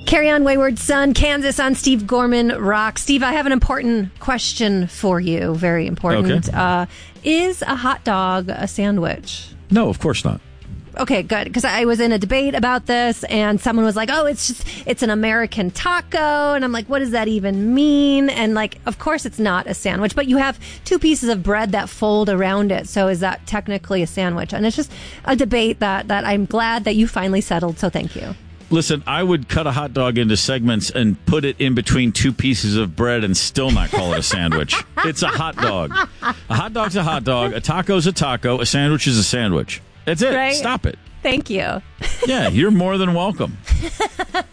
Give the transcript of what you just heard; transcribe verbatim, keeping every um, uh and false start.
Carry On Wayward Son, Kansas on Steve Gorman Rock. Steve, I have an important question for you. Very important. Okay. Uh, is a hot dog a sandwich? No, of course not. Okay, good. Because I was in a debate about this, and someone was like, "Oh, it's just it's an American taco," and I'm like, "What does that even mean?" And like, of course, it's not a sandwich, but you have two pieces of bread that fold around it. So is that technically a sandwich? And it's just a debate that that I'm glad that you finally settled. So thank you. Listen, I would cut a hot dog into segments and put it in between two pieces of bread and still not call it a sandwich. It's a hot dog. A hot dog's a hot dog. A taco's a taco. A sandwich is a sandwich. That's it. Right? Stop it. Thank you. Yeah, you're more than welcome.